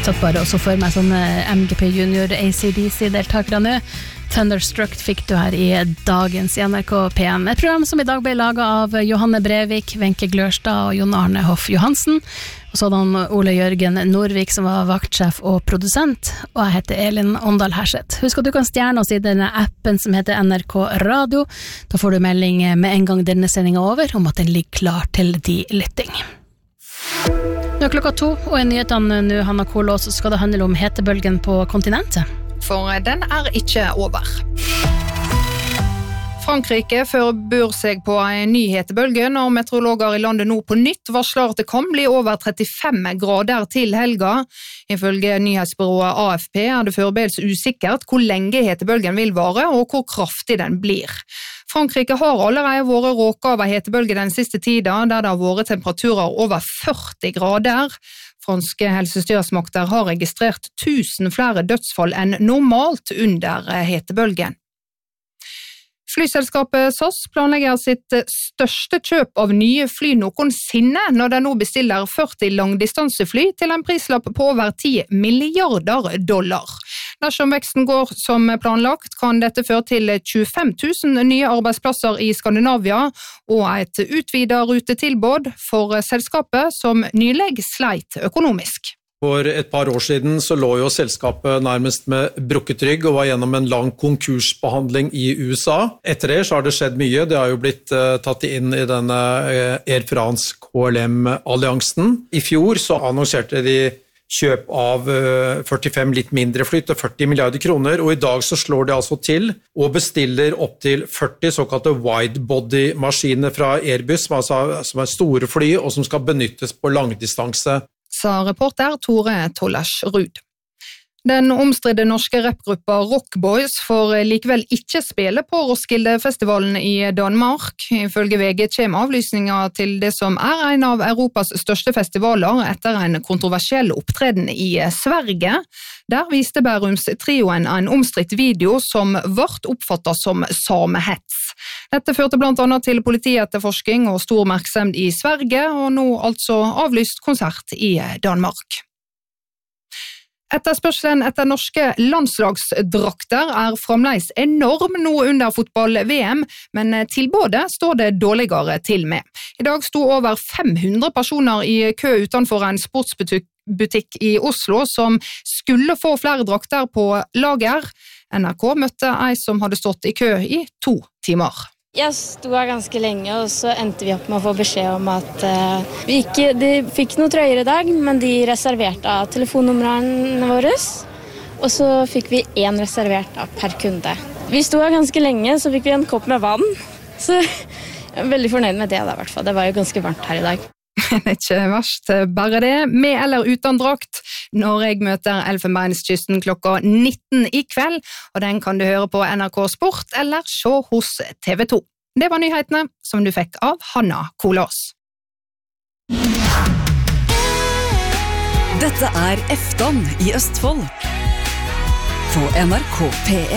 satt bare også for meg sånne MGP Junior ACDC-deltakere nå. Thunderstruck fikk du her i dagens NRK P1. Et program som i dag ble laget av Johanne Brevik, Wenche Glørstad og Jon Arne Hoff Johansen. Og så den Ole Jørgen Norvik som var vaktsjef og produsent. Og jeg heter Elin Åndal Herseth. Husk at du kan stjerne oss i denne appen som heter NRK Radio. Da får du melding med en gang denne sendingen er over om at den ligger klar til de lytting. Nå klokka 2, og i nyhetene nå, Hanna Kolås, skal det handle om hetebølgen på kontinentet. For den ikke over. Frankrike forbereder seg på en ny hetebølge når meteorologer i landet nå på nytt varsler at det kan bli over 35 grader til helga. Ifølge nyhetsbyrået AFP det foreløpig usikkert hvor lenge hetebølgen vil vare og hvor kraftig den blir. Frankrike har allerede vært råket av en hetebølge den siste tiden, der det har vært temperaturer over 40 grader. Franske helsestyresmakter har registrert 1000 flere dødsfall enn normalt under hetebølgen. Flyselskapet SAS planlegger sitt største kjøp av nye fly noensinne når de nå bestiller 40 langdistansefly til en prislapp på over $10 milliarder. Dersom veksten går som planlagt, kan dette føre til 25 000 nye arbeidsplasser i Skandinavia og et utvidet rutetilbud for selskapet som nylig sleit økonomisk. For et par år siden så lå jo selskapet nærmest med brukket rygg og var gjennom en lang konkursbehandling i USA. Etter det så har det skjedd mye. Det har jo blitt tatt inn i denne Air France KLM-alliansen. I fjor så annonserte de kjøp av 45 litt mindre fly til 40 milliarder kroner, og i dag så slår de altså til og bestiller opp til 40 såkalte widebody-maskiner fra Airbus, som store fly og som skal benyttes på langdistanse. Sa reporter Tore Tollers Rud. Den omstridte norske rapgruppa Rockboys får likevel ikke spille på Roskilde-festivalen i Danmark. Ifølge VG kommer avlysninger til det som en av Europas største festivaler etter en kontroversiell opptreden i Sverige. Der viste Bærums-trioen en omstridt video som ble oppfattet som samehets. Dette førte blant annet til politietterforsking og stor oppmerksomhet i Sverige, og nå altså avlyst konsert i Danmark. Etterspørselen etter norske landslagsdrakter fremdeles enorm nå under fotball-VM, men tilbudet står det dårligere til med. I dag sto over 500 personer i kø utenfor en sportsbutikk i Oslo som skulle få flere drakter på lager. NRK møtte en som hadde stått i kø i 2 timer. Jeg sto her ganske lenge, og så endte vi opp med å få beskjed om at de fikk noe trøyer i dag, men de reserverte av telefonnumrene våre, og så fikk vi 1 reservert per kunde. Vi sto her ganske lenge, så fikk vi en kopp med vann, så jeg er veldig fornøyd med det da, i hvert fall. Det var jo ganske varmt her i dag. Det er ikke verst, bare det, med eller uten drakt, når jeg møter Elfenbenskysten klokka 19 i kveld, og den kan du høre på NRK Sport eller se hos TV 2. Det var nyhetene som du fikk av Hanna Kolås. Dette Efton i Østfold på NRK P1.